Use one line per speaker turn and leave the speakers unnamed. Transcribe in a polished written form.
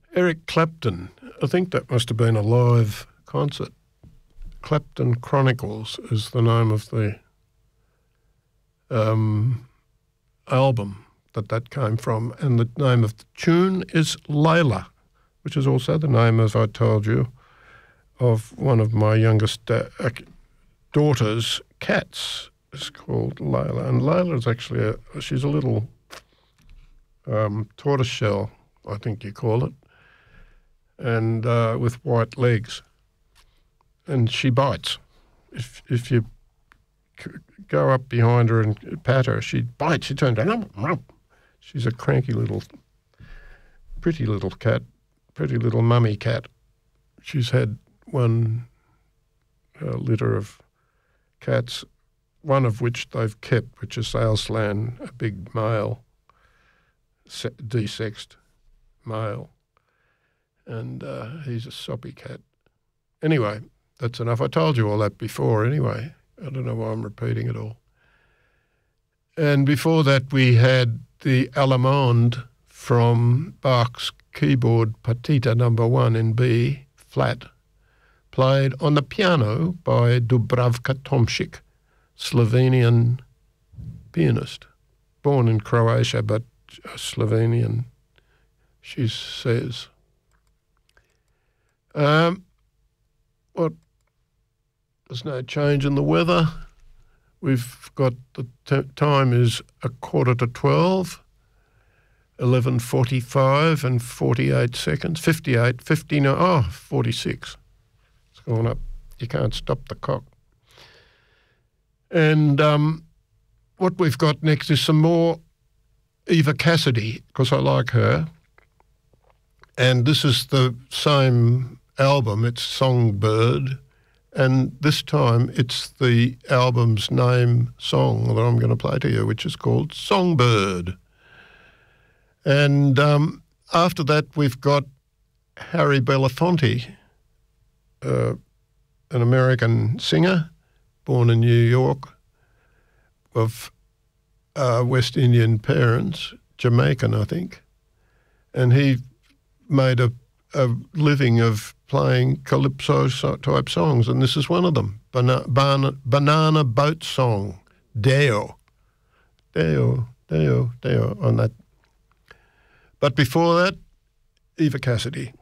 Eric Clapton. I think that must have been a live concert. Clapton Chronicles is the name of the album that came from, and the name of the tune is Layla, which is also the name, as I told you, of one of my youngest daughter's cats. It's called Layla, and Layla is actually she's a little tortoiseshell, I think you call it, and with white legs, and she bites. If you go up behind her and pat her, she bites. She turns around. She's a cranky little, pretty little cat, pretty little mummy cat. She's had one litter of cats, one of which they've kept, which is Saleslan, a big male, desexed male, and he's a soppy cat. Anyway, that's enough. I told you all that before anyway. I don't know why I'm repeating it all. And before that we had the Allemande from Bach's keyboard Partita No. 1 in B flat, played on the piano by Dubravka Tomšič, Slovenian pianist, born in Croatia but Slovenian, she says. What? There's no change in the weather. We've got the time is 11:45, 11:45 and 48 seconds, 58, 59, 46. It's gone up. You can't stop the clock. And what we've got next is some more Eva Cassidy, because I like her. And this is the same album. It's Songbird. And this time it's the album's name song that I'm going to play to you, which is called Songbird. And after that we've got Harry Belafonte, an American singer born in New York of West Indian parents, Jamaican I think. And he made a living of playing calypso type songs, and this is one of them, Banana Boat Song, Deo, on that. But before that, Eva Cassidy.